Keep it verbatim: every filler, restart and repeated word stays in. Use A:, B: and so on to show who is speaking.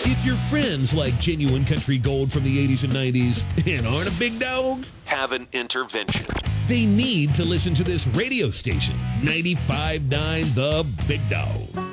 A: If your friends like genuine country gold from the eighties and nineties and aren't a big dog, have an intervention. They need to listen to this radio station, ninety-five point nine The Big Dog.